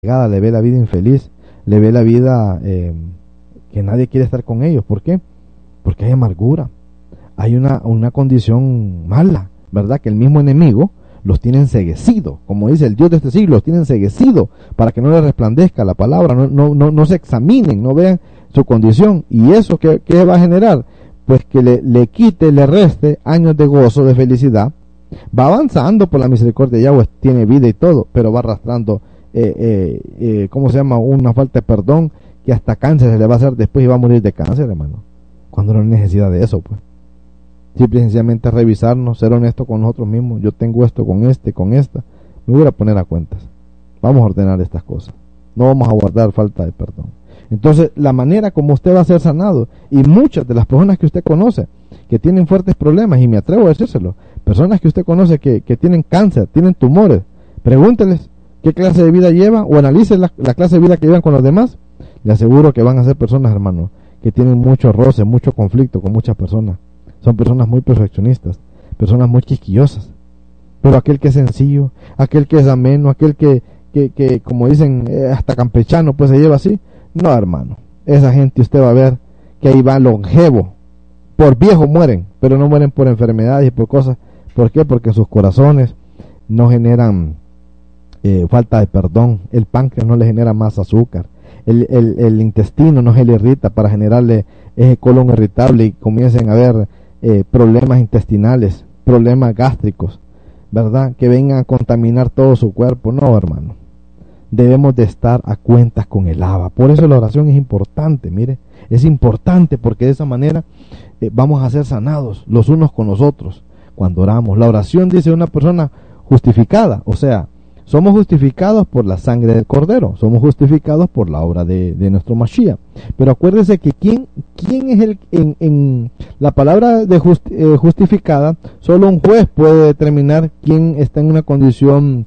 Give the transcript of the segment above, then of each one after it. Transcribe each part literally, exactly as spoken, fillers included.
le ve la vida infeliz, le ve la vida eh, que nadie quiere estar con ellos. ¿Por qué? Porque hay amargura, hay una, una condición mala, ¿verdad? Que el mismo enemigo los tiene enceguecidos, como dice el Dios de este siglo, los tiene enceguecidos para que no les resplandezca la palabra, no, no, no, no se examinen, no vean su condición. ¿Y eso qué, qué va a generar? Pues que le, le quite, le reste años de gozo, de felicidad. Va avanzando por la misericordia de Yahweh, tiene vida y todo, pero va arrastrando eh, eh, eh, ¿cómo se llama? Una falta de perdón, que hasta cáncer se le va a hacer después y va a morir de cáncer, hermano, cuando no hay necesidad de eso. Pues simple y sencillamente revisarnos, ser honesto con nosotros mismos. Yo tengo esto con este, con esta, me voy a poner a cuentas, vamos a ordenar estas cosas, no vamos a guardar falta de perdón. Entonces, la manera como usted va a ser sanado, y muchas de las personas que usted conoce que tienen fuertes problemas, y me atrevo a decírselo, personas que usted conoce que, que tienen cáncer, tienen tumores, pregúnteles qué clase de vida llevan, o analice la, la clase de vida que llevan con los demás. Le aseguro que van a ser personas, hermano, que tienen mucho roce, mucho conflicto con muchas personas. Son personas muy perfeccionistas, personas muy quisquillosas. Pero aquel que es sencillo, aquel que es ameno, aquel que, que, que como dicen, eh, hasta campechano, pues se lleva así. No, hermano, esa gente usted va a ver que ahí va longevo. Por viejo mueren, pero no mueren por enfermedades y por cosas. ¿Por qué? Porque sus corazones no generan Eh, falta de perdón, el páncreas no le genera más azúcar, el, el, el intestino no se le irrita para generarle ese colon irritable y comiencen a haber eh, problemas intestinales, problemas gástricos, ¿verdad? Que vengan a contaminar todo su cuerpo. No, hermano, debemos de estar a cuentas con el Abba. Por eso la oración es importante, mire, es importante porque de esa manera eh, vamos a ser sanados los unos con los otros cuando oramos. La oración, dice una persona justificada, o sea, somos justificados por la sangre del Cordero, somos justificados por la obra de, de nuestro Mashiach. Pero acuérdese que quién, quién es el, en, en la palabra de just, eh, justificada, solo un juez puede determinar quién está en una condición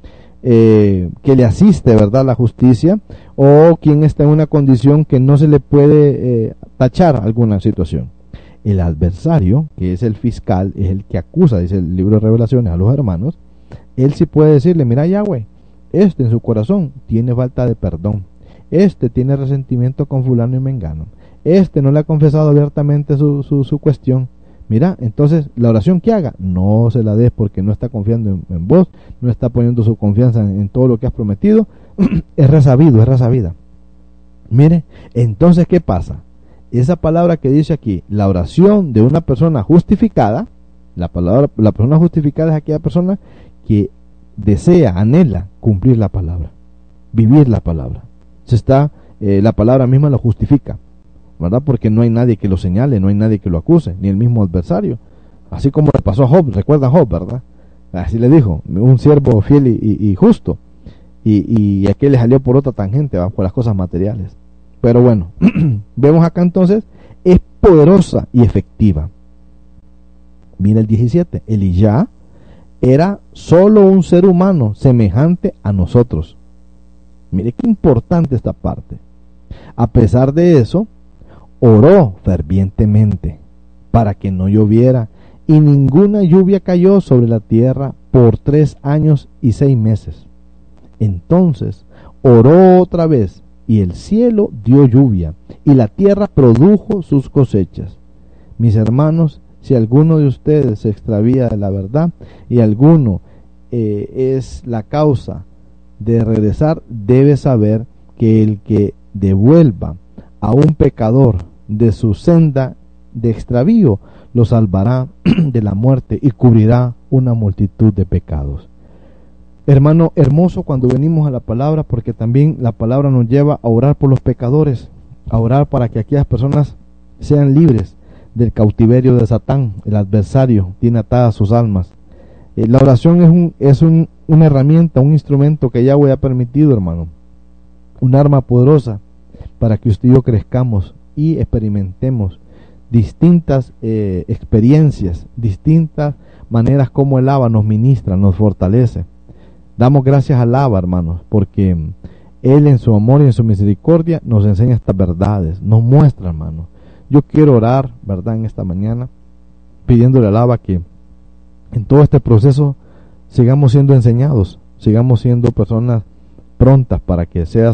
eh, que le asiste, ¿verdad?, la justicia, o quién está en una condición que no se le puede eh, tachar alguna situación. El adversario, que es el fiscal, es el que acusa, dice el libro de Revelaciones, a los hermanos. Él sí puede decirle: mira, Yahweh, este en su corazón tiene falta de perdón, este tiene resentimiento con fulano y mengano, este no le ha confesado abiertamente su, su, su cuestión. Mira, entonces la oración que haga, no se la des porque no está confiando en, en vos, no está poniendo su confianza en, en todo lo que has prometido. Es resabido, es resabida. Mire, entonces ¿qué pasa? Esa palabra que dice aquí, la oración de una persona justificada, la palabra, la persona justificada es aquella persona que desea, anhela cumplir la palabra, vivir la palabra. Se está, eh, la palabra misma lo justifica, ¿verdad? Porque no hay nadie que lo señale, no hay nadie que lo acuse, ni el mismo adversario. Así como le pasó a Job, recuerda a Job, ¿verdad? Así le dijo, un siervo fiel y, y, y justo, y, y aquel le salió por otra tangente, ¿va? Por las cosas materiales. Pero bueno, vemos acá entonces, es poderosa y efectiva. Mira el diecisiete, Elías era solo un ser humano semejante a nosotros. Mire qué importante esta parte. A pesar de eso, oró fervientemente para que no lloviera, y ninguna lluvia cayó sobre la tierra por tres años y seis meses. Entonces oró otra vez, y el cielo dio lluvia, y la tierra produjo sus cosechas. Mis hermanos, si alguno de ustedes se extravía de la verdad y alguno eh, es la causa de regresar, debe saber que el que devuelva a un pecador de su senda de extravío lo salvará de la muerte y cubrirá una multitud de pecados. Hermano, hermoso cuando venimos a la palabra, porque también la palabra nos lleva a orar por los pecadores, a orar para que aquellas personas sean libres del cautiverio de Satán. El adversario tiene atadas sus almas. Eh, la oración es, un, es un, una herramienta, un instrumento que Yahweh ha permitido, hermano, un arma poderosa para que usted y yo crezcamos y experimentemos distintas eh, experiencias, distintas maneras como el Abba nos ministra, nos fortalece. Damos gracias al Abba, hermanos, porque Él en su amor y en su misericordia nos enseña estas verdades, nos muestra, hermanos. Yo quiero orar, ¿verdad?, en esta mañana, pidiéndole al Abba que en todo este proceso sigamos siendo enseñados, sigamos siendo personas prontas para que seas